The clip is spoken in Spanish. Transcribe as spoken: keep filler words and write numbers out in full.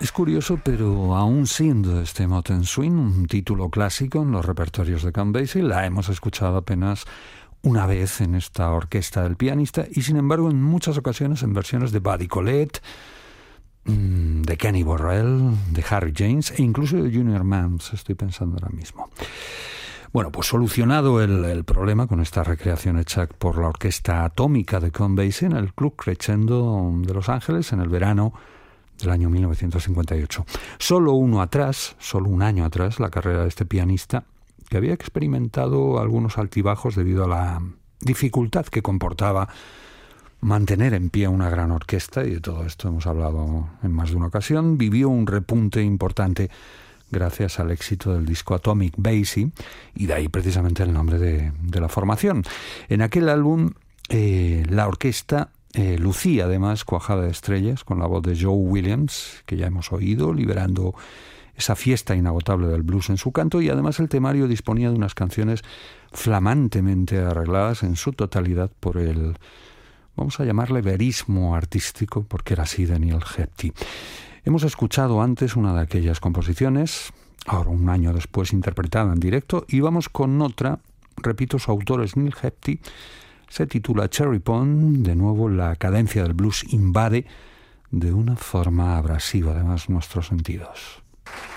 Es curioso, pero aún siendo este Mountain Swing un título clásico en los repertorios de Count Basie, la hemos escuchado apenas una vez en esta orquesta del pianista y sin embargo en muchas ocasiones en versiones de Buddy Collette, de Kenny Burrell, de Harry James e incluso de Junior Mans, estoy pensando ahora mismo. Bueno, pues solucionado el, el problema con esta recreación hecha por la Orquesta Atómica de Count Basie en el Club Crescendo de Los Ángeles en el verano del año mil novecientos cincuenta y ocho. Solo uno atrás, solo un año atrás, la carrera de este pianista, que había experimentado algunos altibajos debido a la dificultad que comportaba mantener en pie una gran orquesta, y de todo esto hemos hablado en más de una ocasión, vivió un repunte importante gracias al éxito del disco Atomic Basie, y de ahí precisamente el nombre de, de la formación. En aquel álbum, eh, la orquesta eh, lucía además cuajada de estrellas, con la voz de Joe Williams, que ya hemos oído, liberando esa fiesta inagotable del blues en su canto, y además el temario disponía de unas canciones flamantemente arregladas en su totalidad por el, vamos a llamarle, verismo artístico, porque era así Daniel Hepty. Hemos escuchado antes una de aquellas composiciones, ahora un año después interpretada en directo, y vamos con otra, repito, su autor es Neil Hepty, se titula Cherry Pond, de nuevo la cadencia del blues invade de una forma abrasiva además nuestros sentidos.